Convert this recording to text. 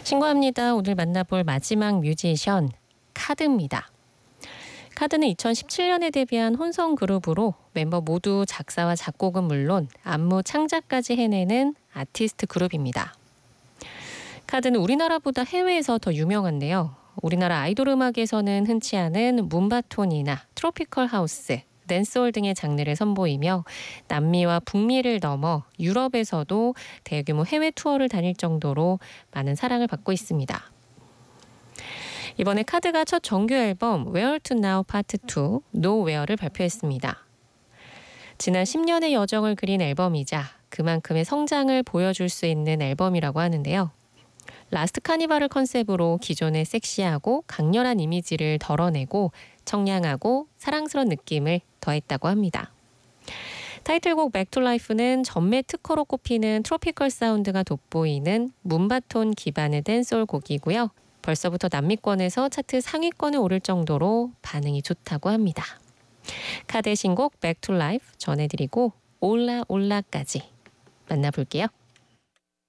신고합니다. 오늘 만나볼 마지막 뮤지션 카드입니다. 카드는 2017년에 데뷔한 혼성 그룹으로 멤버 모두 작사와 작곡은 물론 안무 창작까지 해내는 아티스트 그룹입니다. 카드는 우리나라보다 해외에서 더 유명한데요. 우리나라 아이돌 음악에서는 흔치 않은 문 바톤이나 트로피컬 하우스, 댄스홀 등의 장르를 선보이며 남미와 북미를 넘어 유럽에서도 대규모 해외 투어를 다닐 정도로 많은 사랑을 받고 있습니다. 이번에 카드가 첫 정규 앨범 Where to Now Part 2 Nowhere를 발표했습니다. 지난 10년의 여정을 그린 앨범이자 그만큼의 성장을 보여줄 수 있는 앨범이라고 하는데요. 라스트 카니발을 컨셉으로 기존의 섹시하고 강렬한 이미지를 덜어내고 청량하고 사랑스러운 느낌을 더했다고 합니다. 타이틀곡 Back to Life는 전매 특허로 꼽히는 트로피컬 사운드가 돋보이는 문바톤 기반의 댄스홀 곡이고요. 벌써부터 남미권에서 차트 상위권에 오를 정도로 반응이 좋다고 합니다. 카드의 신곡 Back to Life 전해드리고 올라 올라까지 만나볼게요.